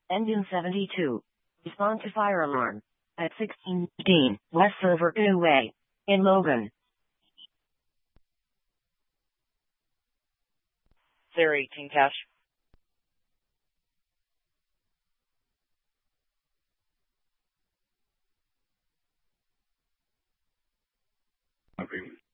Engine 72. Respond to fire alarm. At 1615 West Silver Way. In Logan. Clear 18 cache. Okay.